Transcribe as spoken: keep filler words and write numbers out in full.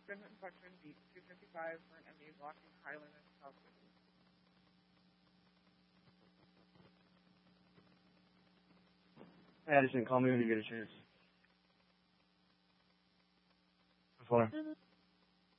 Open inspection beat two fifty-five for an M E blocking Highland and Southwood. Addison, call me when you get a chance. Before.